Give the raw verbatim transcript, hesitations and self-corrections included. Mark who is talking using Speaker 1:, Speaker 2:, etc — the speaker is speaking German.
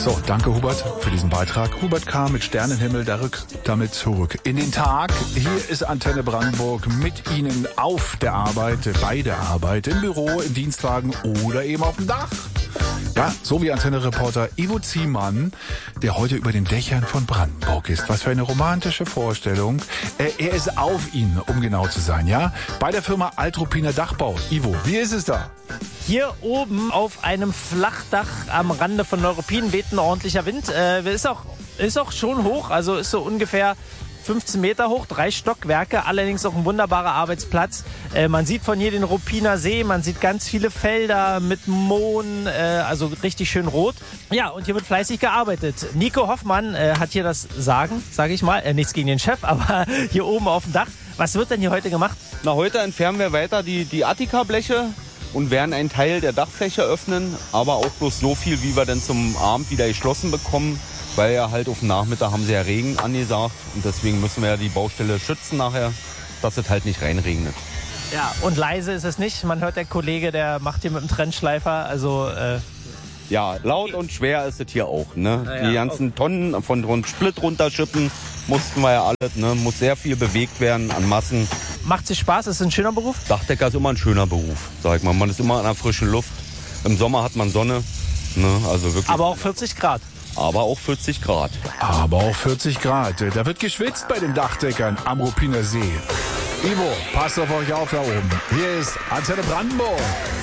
Speaker 1: So, danke Hubert für diesen Beitrag. Hubert K. mit Sternenhimmel, der rückt damit zurück in den Tag. Hier ist Antenne Brandenburg mit Ihnen auf der Arbeit, bei der Arbeit, im Büro, im Dienstwagen oder eben auf dem Dach. Ja, so wie Antenne-Reporter Ivo Ziemann, der heute über den Dächern von Brandenburg ist. Was für eine romantische Vorstellung. Äh, er ist auf Ihnen, um genau zu sein, ja? Bei der Firma Altruppiner Dachbau. Ivo, wie ist es da?
Speaker 2: Hier oben auf einem Flachdach am Rande von Neuruppin weht ein ordentlicher Wind. Äh, ist auch, ist auch schon hoch, also ist so ungefähr fünfzehn Meter hoch, drei Stockwerke, allerdings auch ein wunderbarer Arbeitsplatz. Äh, man sieht von hier den Ruppiner See, man sieht ganz viele Felder mit Mohn, äh, also richtig schön rot. Ja, und hier wird fleißig gearbeitet. Nico Hoffmann äh, hat hier das Sagen, sage ich mal. Äh, nichts gegen den Chef, aber hier oben auf dem Dach. Was wird denn hier heute gemacht?
Speaker 3: Na, heute entfernen wir weiter die, die Attika-Bleche und werden einen Teil der Dachfläche öffnen, aber auch bloß so viel, wie wir dann zum Abend wieder geschlossen bekommen. Weil ja halt auf dem Nachmittag haben sie ja Regen angesagt und deswegen müssen wir ja die Baustelle schützen nachher, dass es halt nicht reinregnet.
Speaker 2: Ja, und leise ist es nicht. Man hört, der Kollege, der macht hier mit dem Trennschleifer, also... Äh
Speaker 3: ja, laut und schwer ist es hier auch. Ne?
Speaker 2: Ja,
Speaker 3: die ganzen okay. Tonnen von so Split runterschippen mussten wir ja alles. Ne? Muss sehr viel bewegt werden an Massen.
Speaker 2: Macht es Spaß? Ist es ein schöner Beruf?
Speaker 3: Dachdecker ist immer ein schöner Beruf, sag ich mal. Man ist immer in der frischen Luft. Im Sommer hat man Sonne. Ne? Also wirklich.
Speaker 2: Aber auch vierzig Grad.
Speaker 3: Aber auch vierzig Grad.
Speaker 1: Aber auch vierzig Grad. Da wird geschwitzt bei den Dachdeckern am Ruppiner See. Ivo, passt auf euch auf da oben. Hier ist Antenne Brandenburg.